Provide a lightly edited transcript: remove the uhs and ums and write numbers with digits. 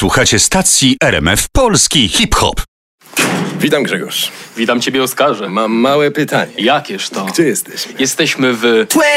Słuchacie stacji RMF Polski Hip-Hop. Witam, Grzegorz. Witam ciebie, Oskarze. Mam małe pytanie. Jakież to? Gdzie jesteśmy? Jesteśmy w